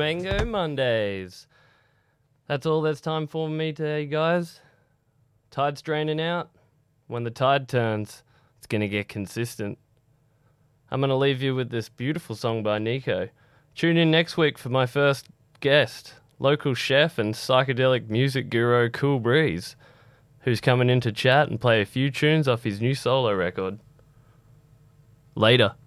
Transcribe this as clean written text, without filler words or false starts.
Mango Mondays. That's all there's time for me today, guys. Tide's draining out. When the tide turns, it's going to get consistent. I'm going to leave you with this beautiful song by Nico. Tune in next week for my first guest, local chef and psychedelic music guru Cool Breeze, who's coming in to chat and play a few tunes off his new solo record. Later.